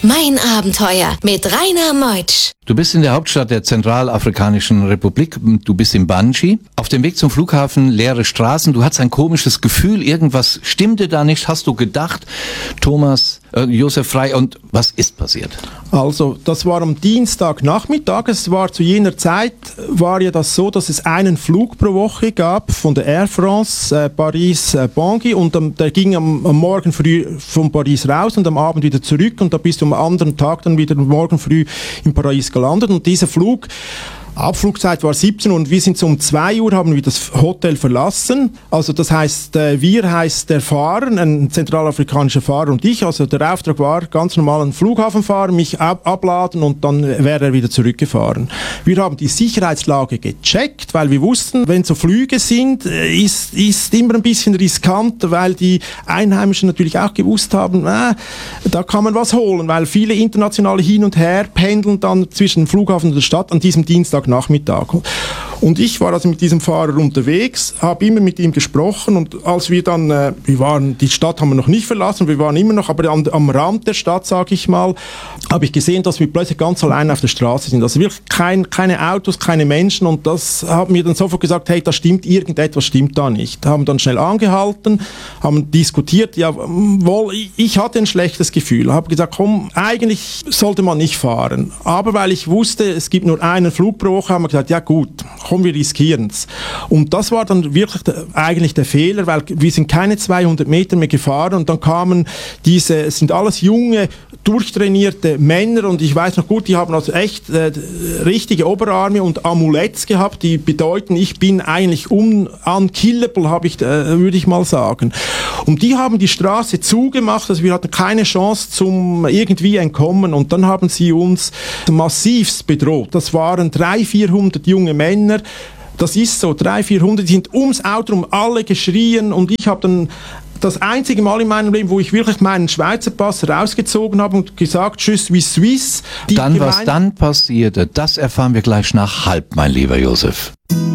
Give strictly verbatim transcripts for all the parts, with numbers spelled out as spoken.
Mein Abenteuer mit Rainer Meutsch. Du bist in der Hauptstadt der Zentralafrikanischen Republik, du bist in Banjul. Auf dem Weg zum Flughafen, leere Straßen, du hattest ein komisches Gefühl, irgendwas stimmte da nicht, hast du gedacht, Thomas, äh, Josef Frey, und was ist passiert? Also, das war am Dienstagnachmittag, es war zu jener Zeit, war ja das so, dass es einen Flug pro Woche gab von der Air France, äh, Paris, äh, Bangui, und ähm, der ging am, am Morgen früh von Paris raus und am Abend wieder zurück, und da bist du am anderen Tag dann wieder morgen früh in Paris gelandet, und dieser Flug, Abflugzeit war siebzehn Uhr, und wir sind so um zwei Uhr, haben wir das Hotel verlassen. Also das heißt, wir heißt der Fahrer, ein zentralafrikanischer Fahrer, und ich. Also der Auftrag war, ganz normal einen Flughafen fahren, mich ab- abladen, und dann wäre er wieder zurückgefahren. Wir haben die Sicherheitslage gecheckt, weil wir wussten, wenn so Flüge sind, ist, ist immer ein bisschen riskant, weil die Einheimischen natürlich auch gewusst haben, äh, da kann man was holen, weil viele internationale hin und her pendeln dann zwischen dem Flughafen und der Stadt an diesem Dienstag Nachmittag. Und ich war also mit diesem Fahrer unterwegs, habe immer mit ihm gesprochen, und als wir dann, äh, wir waren, die Stadt haben wir noch nicht verlassen, wir waren immer noch, aber an, am Rand der Stadt, sage ich mal, habe ich gesehen, dass wir plötzlich ganz allein auf der Straße sind. Also wirklich kein, keine Autos, keine Menschen, und das haben wir dann sofort gesagt, hey, da stimmt irgendetwas, stimmt da nicht. Haben dann schnell angehalten, haben diskutiert, ja, wohl, ich hatte ein schlechtes Gefühl, habe gesagt, komm, eigentlich sollte man nicht fahren. Aber weil ich wusste, es gibt nur einen Flug pro Woche, haben wir gesagt, ja gut, komm, wir riskieren es. Und das war dann wirklich der, eigentlich der Fehler, weil wir sind keine zweihundert Meter mehr gefahren, und dann kamen diese, es sind alles junge, durchtrainierte Männer, und ich weiß noch gut, die haben also echt äh, richtige Oberarme und Amuletts gehabt, die bedeuten, ich bin eigentlich unkillable, habe ich, äh, würde ich mal sagen. Und die haben die Straße zugemacht, also wir hatten keine Chance zum irgendwie entkommen, und dann haben sie uns massivst bedroht. Das waren dreihundert, vierhundert junge Männer. Das ist so, dreihundert, vierhundert, die sind ums Auto rum, alle geschrien, und ich habe dann das einzige Mal in meinem Leben, wo ich wirklich meinen Schweizer Pass rausgezogen habe und gesagt, tschüss wie Swiss. Dann, was dann passierte, das erfahren wir gleich nach halb, mein lieber Josef.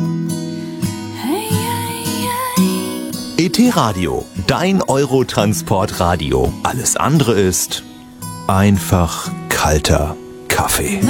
E T Radio, dein Eurotransport-Radio. Alles andere ist einfach kalter Kaffee.